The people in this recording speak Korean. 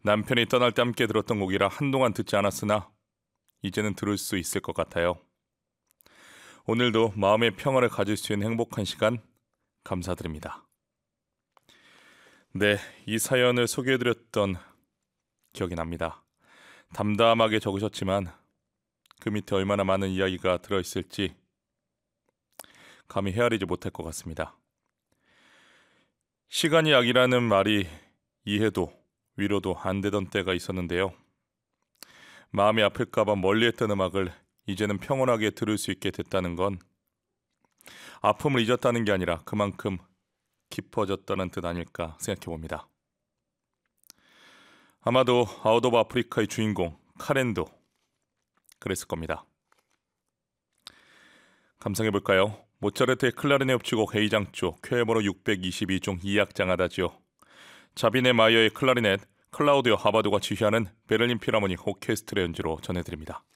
남편이 떠날 때 함께 들었던 곡이라 한동안 듣지 않았으나 이제는 들을 수 있을 것 같아요. 오늘도 마음의 평화를 가질 수 있는 행복한 시간 감사드립니다. 네, 이 사연을 소개해드렸던 기억이 납니다. 담담하게 적으셨지만 그 밑에 얼마나 많은 이야기가 들어있을지 감히 헤아리지 못할 것 같습니다. 시간이 약이라는 말이 이해도 위로도 안 되던 때가 있었는데요. 마음이 아플까봐 멀리했던 음악을 이제는 평온하게 들을 수 있게 됐다는 건 아픔을 잊었다는 게 아니라 그만큼 깊어졌다는 뜻 아닐까 생각해 봅니다. 아마도 아웃 오브 아프리카의 주인공 카렌도 그랬을 겁니다. 감상해 볼까요? 모차르트의 클라리넷 협주곡 A장조 쾌번호 622종 2악장 아다지오, 자비네 마이어의 클라리넷, 클라우디오 하바도가 지휘하는 베를린 필하모닉 오케스트라 연주로 전해드립니다.